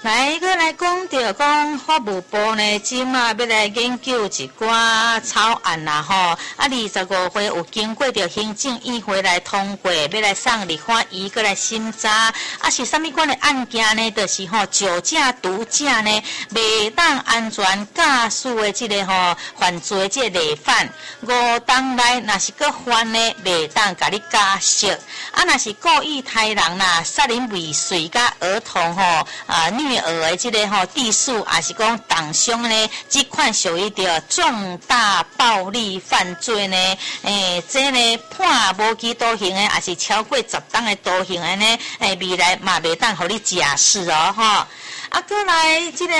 来，搁来讲到讲法务部呢，即马要来研究一寡草案啦吼。啊，25岁有经过着行政议会来通过，要来送立法院搁来审查。啊，是啥物款的案件呢？就是酒驾、毒驾呢，未当安全驾驶的这个犯罪这个累犯，5档内若是搁犯呢，未当甲你加刑。啊，若是故意害人啦，杀人未遂甲儿童虐儿的这个地数，也是讲重伤呢，这款属于着重大暴力犯罪呢。这呢判无期徒刑的，也是超过10档的徒刑的呢。未来嘛未当互你假释哦，啊，过来这个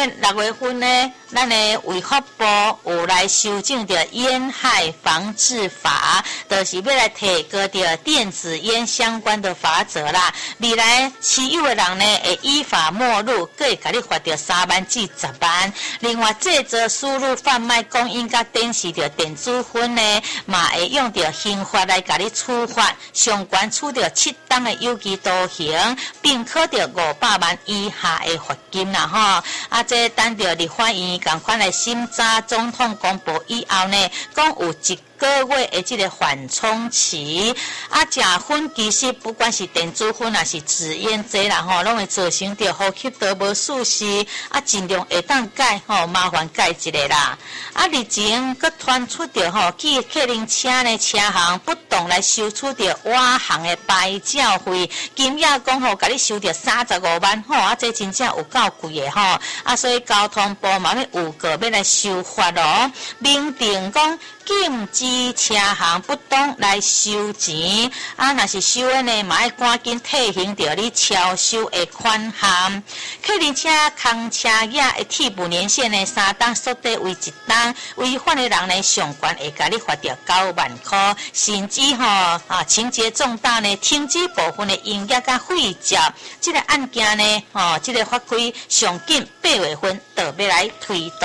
6月份呢，咱的卫福部有来修正着烟害防治法，就是要来提高着电子烟相关的法则啦。未来持有的人呢，会依法没入，佫会甲你罚着3万至10万。另外，制作、输入、贩卖、供应甲展示着电子烟呢，嘛会用着刑法来甲你处罚，上悬处着7档的有期徒刑，并科着500万以下的罚金啦吼。啊，这等着立法院共款来审查总统公布以后呢，讲有1个月的这个缓冲期。啊，食烟其实不管是电子烟还是纸烟这啦吼，拢会造成着呼吸道无舒适。啊，尽量会当改麻烦改一个啦。啊，日前佮传出着去客运车呢车行不当来收取着瓦行的牌照费，金额讲甲你收着35万啊，这真正有够贵的啊，所以交通部嘛要有个要来修法咯，明定讲禁止车行不当来收钱啊，若是收的呢，嘛要赶紧退还着你超收的款项。客运车空车额的替补年限呢，3档缩短为1档，违反的人呢，上悬会甲你罚着9万块，甚至情节重大呢，停止部分的营业甲废照。这个案件呢，这个法规上紧8月份就要来推动。